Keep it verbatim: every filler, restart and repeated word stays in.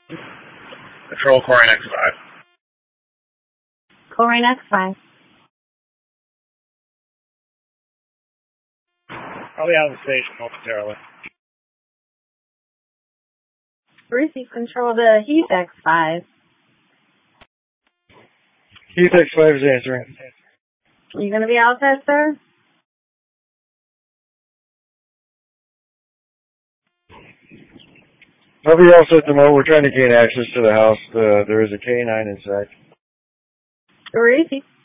Control Corian X five. Corian X five. I'll be out of the station momentarily. Receive control to Heath X five. Heath X five is answering. Are you going to be out there, sir? I'll be all set at the moment. We're trying to gain access to the house. Uh, there is a K nine inside. Receive.